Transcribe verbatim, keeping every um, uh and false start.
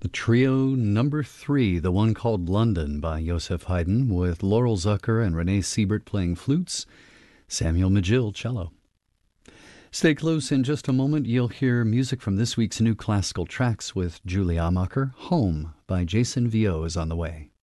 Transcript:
Trio number three, the one called London by Joseph Haydn, with Laurel Zucker and Renee Siebert playing flutes, Samuel Magill cello. Stay close. In just a moment, you'll hear music from this week's new classical tracks with Julie Amacher. Home by Jason Vio is on the way.